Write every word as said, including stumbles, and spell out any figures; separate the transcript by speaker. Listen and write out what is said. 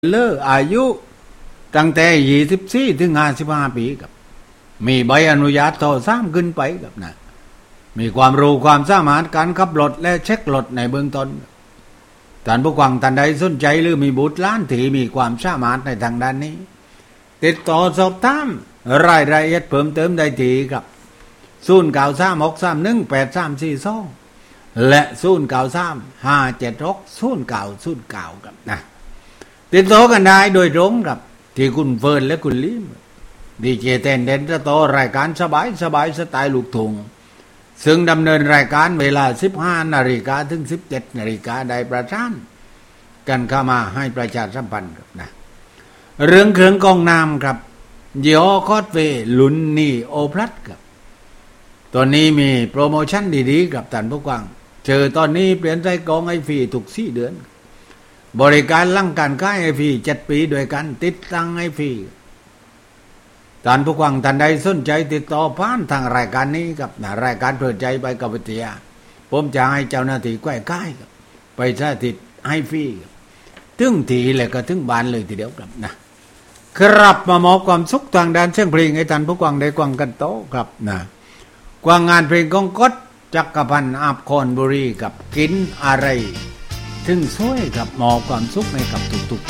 Speaker 1: เลออายุตั้งแต่ยี่สิบสี่ถึงห้าสิบห้าปีครับมีใบอนุญาตต่อสามขึ้นไปครับนะมีความรู้ความสามารถการขับรถและเช็ครถในเบื้องต้นท่านผู้ฟังท่านใดสนใจหรือมีบุตรหลานที่มีความสามารถในทางด้านนี้ติดต่อสอบถามรายละเอียดเพิ่มเติมได้ที่ครับศูนย์ เก้า สาม หก สาม หนึ่ง แปด สาม สี่ สองและศูนย์ เก้า สาม ห้า เจ็ด หก ศูนย์ เก้า ศูนย์ เก้าครับนะติดต่อกันได้โดยตรงครับที่คุณเฟิร์นและคุณลิมดีเจเต้นเด่นจะต่อรายการสบายสบายสไตล์ลูกทุ่งซึ่งดำเนินรายการเวลา สิบห้านาฬิกา ถึง สิบเจ็ดนาฬิกาได้ประชานกันเข้ามาให้ประชาสัมพันธ์ครับนะเรื่องเครื่องกองน้ำครับยี่ห้อคอสเวลุนนี่โอพลัสครับตอนนี้มีโปรโมชั่นดีๆกับท่านผู้ฟังเจอตอนนี้เปลี่ยนใจกองไอฟรีทุกสี่เดือนบริการหลังการขายไอฟรีเจ็ดปีโดยการติดตั้งไอฟรีท่านผู้ฟังท่านใดสนใจติดต่อผ่านทางรายการนี้กับรายการเปิดใจไปกับวิทยาผมจะให้เจ้าหน้าที่ใกล้ใกล้ไปสาธิตให้ฟรีถึงทีเลยก็ถึงบ้านเลยทีเดียวครับนะครับมามอบความสุขทางด้านเสียงเพลงให้ท่านผู้ฟังได้ฟังกันโตครับนะกว่างานเพลงของกฎจักรพันธ์อาภคอนบุรีกับกินอะไรถึงช่วยกับมอบความสุขให้กับทุกๆ